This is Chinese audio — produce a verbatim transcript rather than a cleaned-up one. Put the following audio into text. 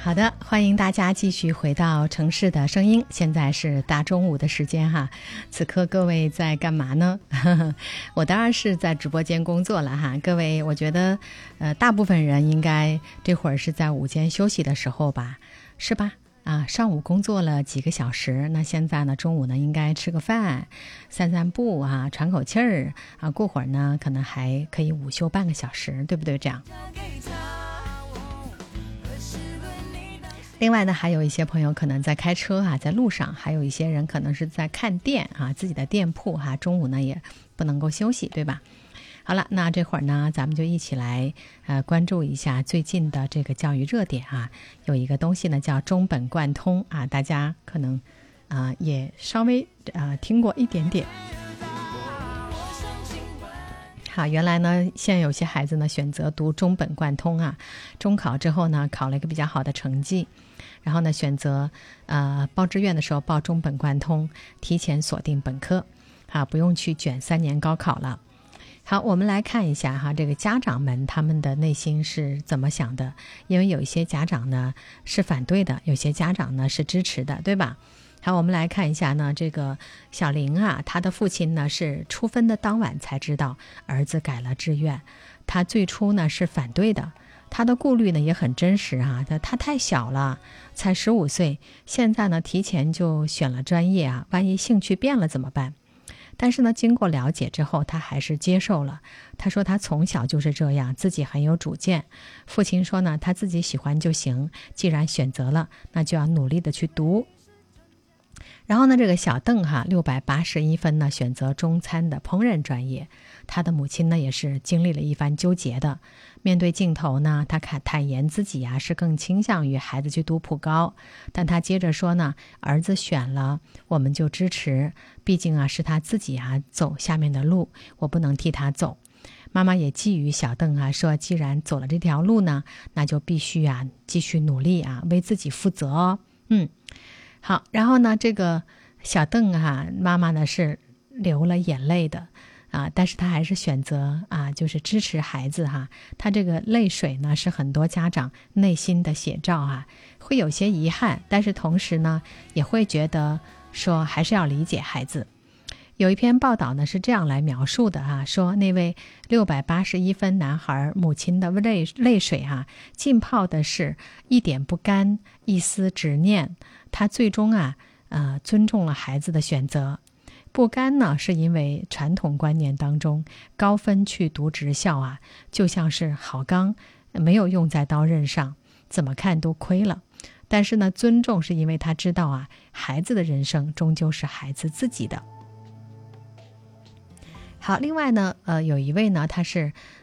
好的，欢迎大家继续回到城市的声音。现在是大中午的时间哈，此刻各位在干嘛呢？我当然是在直播间工作了哈。各位，我觉得呃，大部分人应该这会儿是在午间休息的时候吧，是吧？啊，上午工作了几个小时，那现在呢，中午呢应该吃个饭，散散步啊，喘口气儿啊，过会儿呢可能还可以午休半个小时，对不对？这样。另外呢，还有一些朋友可能在开车啊，在路上，还有一些人可能是在看店啊，自己的店铺哈、啊，中午呢也不能够休息，对吧？好了，那这会儿呢，咱们就一起来呃关注一下最近的这个教育热点啊，有一个东西呢叫中本贯通啊，大家可能啊、呃、也稍微啊、呃、听过一点点。好，原来呢，现在有些孩子呢选择读中本贯通啊，中考之后呢考了一个比较好的成绩，然后呢选择呃报志愿的时候报中本贯通，提前锁定本科，啊，不用去卷三年高考了。好，我们来看一下哈，这个家长们他们的内心是怎么想的，因为有一些家长呢是反对的，有些家长呢是支持的，对吧？好，我们来看一下呢，这个小玲啊，她的父亲呢是出分的当晚才知道儿子改了志愿，他最初呢是反对的，他的顾虑呢也很真实啊，他他太小了，才十五岁，现在呢提前就选了专业啊，万一兴趣变了怎么办？但是呢，经过了解之后，他还是接受了。他说他从小就是这样，自己很有主见。父亲说呢，他自己喜欢就行，既然选择了，那就要努力的去读。然后呢，这个小邓哈六百八十一分呢，选择中餐的烹饪专业。他的母亲呢，也是经历了一番纠结的。面对镜头呢，他坦坦言自己呀、啊、是更倾向于孩子去读普高，但他接着说呢，儿子选了，我们就支持，毕竟啊是他自己啊走下面的路，我不能替他走。妈妈也寄语小邓啊，说既然走了这条路呢，那就必须啊继续努力啊，为自己负责哦。嗯。好，然后呢，这个小邓啊，妈妈呢是流了眼泪的啊，但是他还是选择啊，就是支持孩子哈。他这个泪水呢，是很多家长内心的写照啊，会有些遗憾，但是同时呢，也会觉得说还是要理解孩子。有一篇报道呢是这样来描述的啊，说那位六百八十一分男孩母亲的泪泪水啊，浸泡的是一点不甘，一丝执念。他最终啊，呃，尊重了孩子的选择。不甘呢，是因为传统观念当中，高分去读职校啊，就像是好钢，没有用在刀刃上，怎么看都亏了。但是呢，尊重是因为他知道啊，孩子的人生终究是孩子自己的。好，另外呢，呃，有一位呢，他是